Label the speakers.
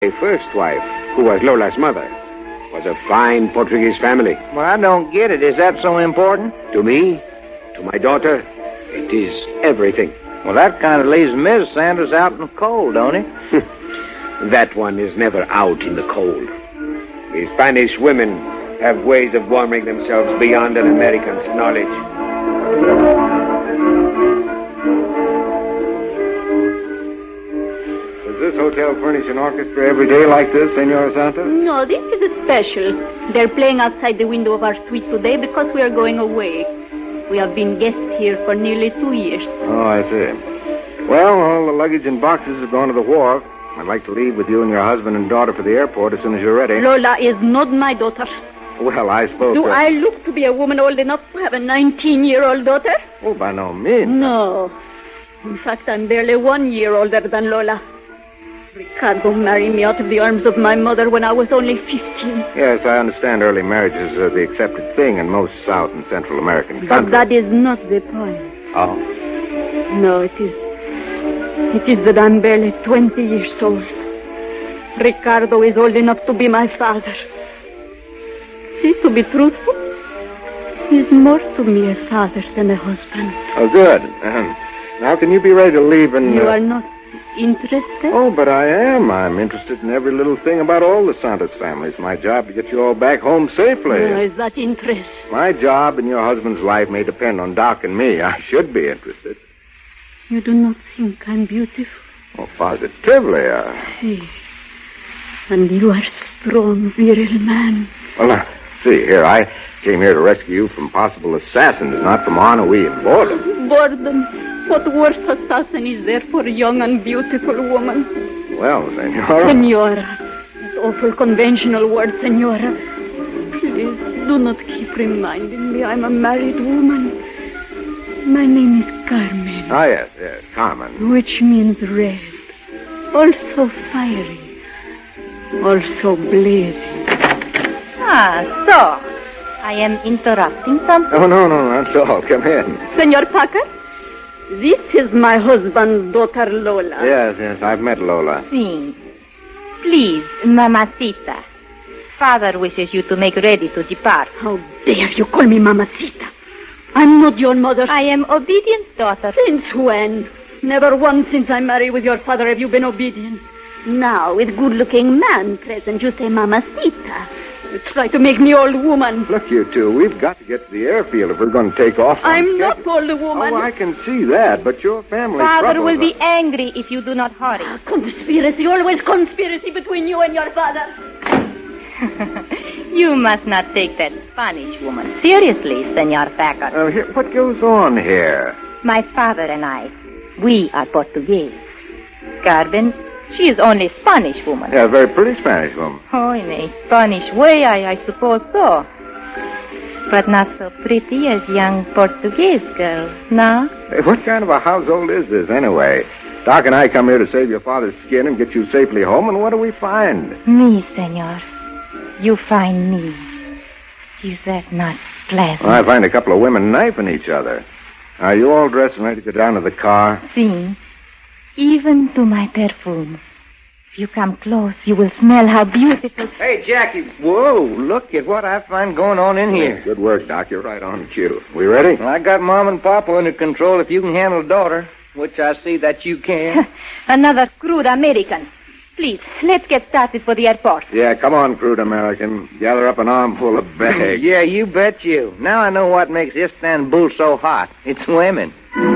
Speaker 1: My first wife, who was Lola's mother, was a fine Portuguese family.
Speaker 2: Well, I don't get it. Is that so important?
Speaker 1: To me, to my daughter, it is everything.
Speaker 2: Well, that kind of leaves Miss Sanders out in the cold, don't it?
Speaker 1: That one is never out in the cold. The Spanish women have ways of warming themselves beyond an American's knowledge.
Speaker 3: Does this hotel furnish an orchestra every day like this, Senora Santos?
Speaker 4: No, this is a special. They're playing outside the window of our suite today because we are going away. We have been guests here for nearly 2 years.
Speaker 3: Oh, I see. Well, all the luggage and boxes have gone to the wharf. I'd like to leave with you and your husband and daughter for the airport as soon as you're ready.
Speaker 4: Lola is not my daughter.
Speaker 3: Well, I suppose...
Speaker 4: Do I look to be a woman old enough to have a 19-year-old daughter?
Speaker 3: Oh, by no means.
Speaker 4: No. In fact, I'm barely 1 year older than Lola. Ricardo married me out of the arms of my mother when I was only 15.
Speaker 3: Yes, I understand early marriage is the accepted thing in most South and Central American countries.
Speaker 4: But that is not the point.
Speaker 3: Oh?
Speaker 4: No, it is that I'm barely 20 years old. Ricardo is old enough to be my father. See, to be truthful, he's more to me a father than a husband.
Speaker 3: Oh, good. Now, can you be ready to leave and...
Speaker 4: You are not interested?
Speaker 3: Oh, but I am. I'm interested in every little thing about all the Santos family. It's my job to get you all back home safely.
Speaker 4: Is that interest?
Speaker 3: My job and your husband's life may depend on Doc and me. I should be interested.
Speaker 4: You do not think I'm beautiful?
Speaker 3: Oh, positively.
Speaker 4: See. And you are strong, virile man.
Speaker 3: Well, now, see, here, I came here to rescue you from possible assassins, not from ennui and boredom.
Speaker 4: Boredom? What worse assassin is there for a young and beautiful woman?
Speaker 3: Well, Senora...
Speaker 4: Senora. That awful conventional word, Senora. Please, do not keep reminding me I'm a married woman. My name is Carmen.
Speaker 3: Ah, yes, Carmen.
Speaker 4: Which means red. Also fiery. Also blazing.
Speaker 5: So, I am interrupting something?
Speaker 3: Oh, no, that's all. Come in.
Speaker 4: Senor Parker, this is my husband's daughter, Lola.
Speaker 3: Yes, I've met Lola.
Speaker 5: Si. Please, mamacita. Father wishes you to make ready to depart.
Speaker 4: How dare you call me mamacita? I'm not your mother.
Speaker 5: I am obedient daughter.
Speaker 4: Since when? Never once since I married with your father have you been obedient. Now, with good-looking man present, you say mamacita. You try to make me old woman.
Speaker 3: Look, you two, we've got to get to the airfield if we're going to take off.
Speaker 4: I'm not old woman.
Speaker 3: Oh, I can see that, but your family...
Speaker 5: Father will be angry if you do not hurry.
Speaker 4: Conspiracy, always conspiracy between you and your father.
Speaker 5: You must not take that Spanish woman seriously, Senor Packard.
Speaker 3: What goes on here?
Speaker 5: My father and I, we are Portuguese. Carmen, she is only Spanish woman.
Speaker 3: Yeah, a very pretty Spanish woman.
Speaker 5: Oh, in a Spanish way, I suppose so. But not so pretty as young Portuguese girls, no?
Speaker 3: Hey, what kind of a household is this, anyway? Doc and I come here to save your father's skin and get you safely home, and what do we find?
Speaker 5: Me, senor. You find me. Is that not pleasant?
Speaker 3: Well, I find a couple of women knifing each other. Are you all dressed and ready to go down to the car?
Speaker 5: Si. Even to my perfume. If you come close, you will smell how beautiful...
Speaker 2: Hey, Jackie. Whoa, look at what I find going on in here.
Speaker 3: Good work, Doc. You're right on cue. We ready?
Speaker 2: Well, I got Mom and Papa under control if you can handle daughter, which I see that you can.
Speaker 5: Another crude American. Please, let's get started for the airport.
Speaker 3: Yeah, come on, crude American. Gather up an armful of bags.
Speaker 2: Yeah, you bet you. Now I know what makes Istanbul so hot. It's women.